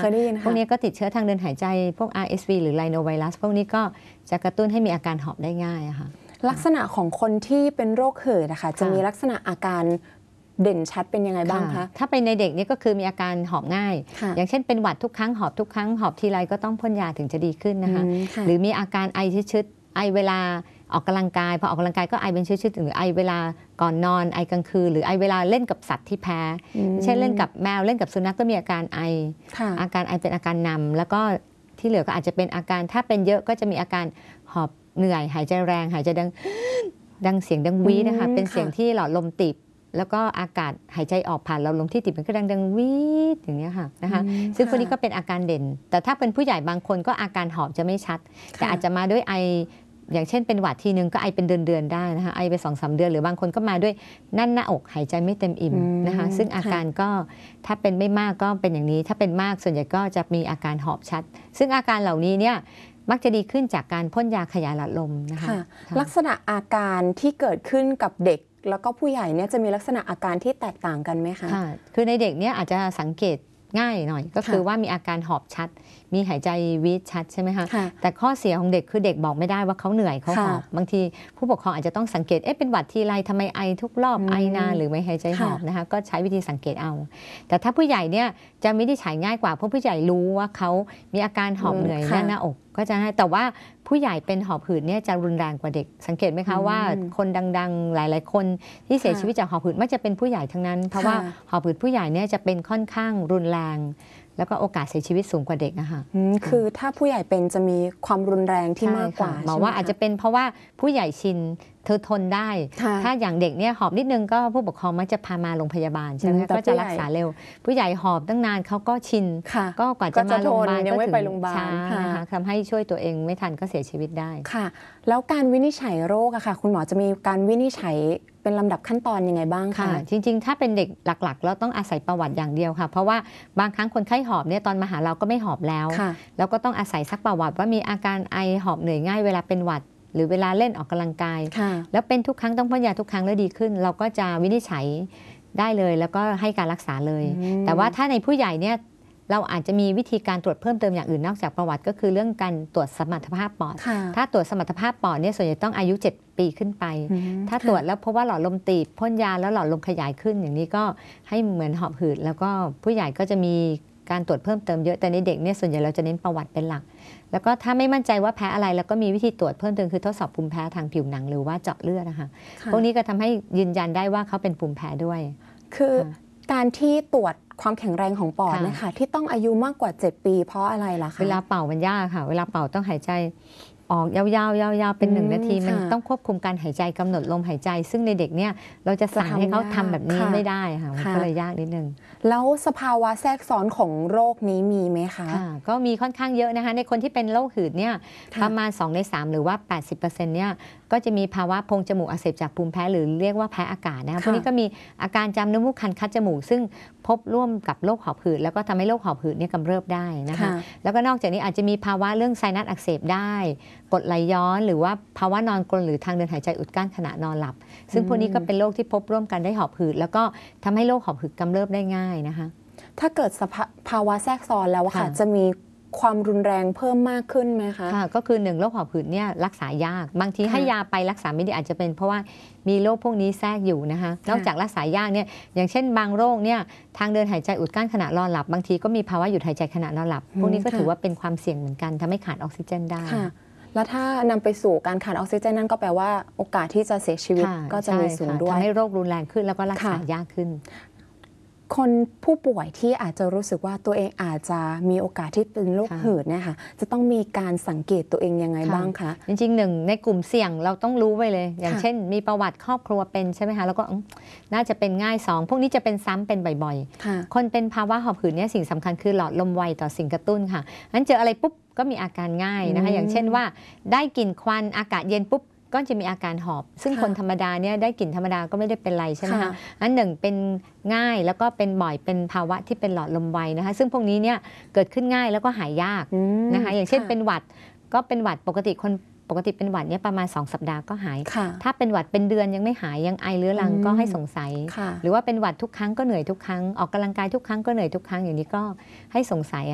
เคยได้ยินค่ะพวกนี้ก็ติดเชื้อทางเดินหายใจพวก RSV หรือไรโนไวรัสพวกนี้ก็จะกระตุ้นให้มีอาการหอบได้ง่ายอะค่ะลักษณะของคนที่เป็นโรคหืดนะคะจะมีลักษณะอาการเด่นชัดเป็นยังไงบ้างคะถ้าเป็นในเด็กนี่ก็คือมีอาการหอบง่ายอย่างเช่นเป็นหวัดทุกครั้งหอบทุกครั้งหอบทีไรก็ต้องพ่นยาถึงจะดีขึ้นนะคะหรือมีอาการไอชืดๆไอเวลาออกกำลังกายพอออกกำลังกายก็ไอเป็นชืดๆหรือไอเวลาก่อนนอนไอกลางคืนหรือไอเวลาเล่นกับสัตว์ที่แพ้เช่นเล่นกับแมวเล่นกับสุนัขก็มีอาการไออาการไอเป็นอาการนำแล้วก็ที่เหลือก็อาจจะเป็นอาการถ้าเป็นเยอะก็จะมีอาการหอบเหนื่อยหายใจแรงหายใจดังเสียงดังวีนะคะเป็นเสียงที่หลอดลมตีบแล้วก็อากาศหายใจออกผ่านหลอดลมที่ตีบมันก็ดังวีดอย่างนี้ค่ะนะคะซึ่งพวกนี้ก็เป็นอาการเด่นแต่ถ้าเป็นผู้ใหญ่บางคนก็อาการหอบจะไม่ชัดแต่อาจจะมาด้วยไออย่างเช่นเป็นหวัดทีนึงก็ไอเป็นเดือนได้นะคะไอไป2-3 เดือนหรือบางคนก็มาด้วยแน่นหน้าอกหายใจไม่เต็มอิ่มนะคะซึ่งอาการก็ถ้าเป็นไม่มากก็เป็นอย่างนี้ถ้าเป็นมากส่วนใหญ่ก็จะมีอาการหอบชัดซึ่งอาการเหล่านี้เนี่ยมักจะดีขึ้นจากการพ่นยาขยายหลอดลมนะคะลักษณะอาการที่เกิดขึ้นกับเด็กแล้วก็ผู้ใหญ่เนี่ยจะมีลักษณะอาการที่แตกต่างกันไหมคะคือในเด็กเนี่ยอาจจะสังเกตง่ายหน่อยก็คือว่ามีอาการหอบชัดมีหายใจวีดชัดใช่ไหมคะแต่ข้อเสียของเด็กคือเด็กบอกไม่ได้ว่าเขาเหนื่อยเขาหอบบางทีผู้ปกครองอาจจะต้องสังเกตเป็นหวัดทีไรทำไมไอทุกรอบไอนานหรือไม่หายใจหอบนะคะก็ใช้วิธีสังเกตเอาแต่ถ้าผู้ใหญ่เนี่ยจะวินิจฉัยง่ายกว่าเพราะผู้ใหญ่รู้ว่าเขามีอาการหอบเหนื่อยแน่นหน้าอกก็จะให้แต่ว่าผู้ใหญ่เป็นหอบหืดเนี่ยจะรุนแรงกว่าเด็กสังเกตไหมคะว่าคนดังๆหลายๆคนที่เสียชีวิตจากหอบหืดมักจะเป็นผู้ใหญ่ทั้งนั้นเพราะว่าหอบหืดผู้ใหญ่เนี่ยจะเป็นค่อนข้างรุนแรงแล้วก็โอกาสเสียชีวิตสูงกว่าเด็กนะคะคือถ้าผู้ใหญ่เป็นจะมีความรุนแรงที่มากกว่าหมอว่าอาจจะเป็นเพราะว่าผู้ใหญ่ชินเธอทนได้ถ้าอย่างเด็กเนี่ยหอบนิดนึงก็ผู้ปกครองมักจะพามาโรงพยาบาลใช่ไหมก็จะรักษาเร็วผู้ใหญ่หอบตั้งนานเขาก็ชินก็กว่าจะมาโรงพยาบาลก็ถึงช้านะคะทำให้ช่วยตัวเองไม่ทันก็เสียชีวิตได้ค่ะแล้วการวินิจฉัยโรคอะค่ะคุณหมอจะมีการวินิจฉัยเป็นลำดับขั้นตอนยังไงบ้างคะจริงๆถ้าเป็นเด็กหลักๆเราต้องอาศัยประวัติอย่างเดียวค่ะเพราะว่าบางครั้งคนไข้หอบเนี่ยตอนมาหาเราก็ไม่หอบแล้วแล้วก็ต้องอาศัยซักประวัติว่ามีอาการไอหอบเหนื่อยง่ายเวลาเป็นหวัดหรือเวลาเล่นออกกำลังกายแล้วเป็นทุกครั้งต้องพ่นยาทุกครั้งแล้วดีขึ้นเราก็จะวินิจฉัยได้เลยแล้วก็ให้การรักษาเลยแต่ว่าถ้าในผู้ใหญ่เนี่ยเราอาจจะมีวิธีการตรวจเพิ่มเติมอย่างอื่นนอกจากประวัติก็คือเรื่องการตรวจสมรรถภาพปอดถ้าตรวจสมรรถภาพปอดเนี่ยส่วนใหญ่ต้องอายุ7 ปีขึ้นไปถ้าตรวจแล้วพบว่าหลอดลมตีบพ่นยาแล้วหลอดลมขยายขึ้นอย่างนี้ก็ให้เหมือนหอบหืดแล้วก็ผู้ใหญ่ก็จะมีการตรวจเพิ่มเติมเยอะแต่ในเด็กเนี่ยส่วนใหญ่เราจะเน้นประวัติเป็นหลักแล้วก็ถ้าไม่มั่นใจว่าแพ้อะไรแล้วก็มีวิธีตรวจเพิ่มเติมคือทดสอบภูมิแพ้ทางผิวหนังหรือว่าเจาะเลือดนะคะพวกนี้ก็ทำให้ยืนยันได้ว่าเขาเป็นภูมิแพ้ด้วยคือการที่ตรวจความแข็งแรงของปอดนะคะที่ต้องอายุมากกว่า7 ปีเพราะอะไรล่ะคะเวลาเป่ามันยากค่ะเวลาเป่าต้องหายใจออกยาวๆๆเป็น1 นาทีมันต้องควบคุมการหายใจกำหนดลมหายใจซึ่งในเด็กเนี่ยเราจะสั่งให้เขาทำแบบนี้ไม่ได้ค่ะมันก็เลยยากนิดนึงแล้วสภาวะแทรกซ้อนของโรคนี้มีไหมคะก็มีค่อนข้างเยอะนะคะในคนที่เป็นโรคหืดเนี่ยประมาณ2 ใน 3หรือว่า 80% เนี่ยก็จะมีภาวะโพรงจมูกอักเสบจากภูมิแพ้หรือเรียกว่าแพ้อากาศนะคะพวกนี้ก็มีอาการจามน้ำมูกคันคัดจมูกซึ่งพบร่วมกับโรคหอบหืดแล้วก็ทำให้โรคหอบหืดเนี่ยกำเริบได้นะคะแล้วก็นอกจากนี้อาจจะมีภาวะเรื่องไซนัสอักเสบได้กรดไหลย้อนหรือว่าภาวะนอนกรนหรือทางเดินหายใจอุดกั้นขณะนอนหลับซึ่งพวกนี้ก็เป็นโรคที่พบร่วมกันได้หอบหืดแล้วก็ทำให้โรคหอบหืดกำเริบได้ง่ายนะคะถ้าเกิดภาวะแทรกซ้อนแล้วค่ะจะมีความรุนแรงเพิ่มมากขึ้นไหมคะก็คือ1โรคหอบหืดเนี่ยรักษายากบางทีให้ยาไปรักษาไม่ดีอาจจะเป็นเพราะว่ามีโรคพวกนี้แทรกอยู่นะคะนอกจากรักษายากเนี่ยอย่างเช่นบางโรคเนี่ยทางเดินหายใจอุดกั้นขณะนอนหลับบางทีก็มีภาวะหยุดหายใจขณะนอนหลับพวกนี้ก็ถือว่าเป็นความเสี่ยงเหมือนกันทำให้ขาดออกซิเจนได้แล้วถ้านำไปสู่การขาดออกซิเจนนั่นก็แปลว่าโอกาสที่จะเสียชีวิตก็จะมีสูงด้วยทำให้โรครุนแรงขึ้นแล้วก็รักษายากขึ้นคนผู้ป่วยที่อาจจะรู้สึกว่าตัวเองอาจจะมีโอกาสที่เป็นโรคหืดเนี่ยค่ะจะต้องมีการสังเกตตัวเองยังไงบ้างคะจริงๆ1ในกลุ่มเสี่ยงเราต้องรู้ไว้เลยอย่างเช่นมีประวัติครอบครัวเป็นใช่ไหมคะแล้วก็น่าจะเป็นง่าย2พวกนี้จะเป็นซ้ำเป็นบ่อยๆคนเป็นภาวะหอบหืดเนี่ยสิ่งสำคัญคือหลอดลมไวต่อสิ่งกระตุ้นค่ะงั้นเจออะไรปุ๊บก็มีอาการง่ายนะคะอย่างเช่นว่าได้กลิ่นควันอากาศเย็นปุ๊บก็จะมีอาการหอบซึ่งคนธรรมดาเนี่ยได้กลิ่นธรรมดาก็ไม่ได้เป็นไรใช่ไหมคะอัน1เป็นง่ายแล้วก็เป็นบ่อยเป็นภาวะที่เป็นหลอดลมไวนะคะซึ่งพวกนี้เนี่ยเกิดขึ้นง่ายแล้วก็หายยากนะคะอย่างเช่นเป็นหวัดก็เป็นหวัดปกติคนปกติเป็นหวัดเนี่ยประมาณ2 สัปดาห์ก็หายถ้าเป็นหวัดเป็นเดือนยังไม่หายยังไอเรื้อรังก็ให้สงสัยหรือว่าเป็นหวัดทุกครั้งก็เหนื่อยทุกครั้งออกกำลังกายทุกครั้งก็เหนื่อยทุกครั้งอย่างนี้ก็ให้สงสัย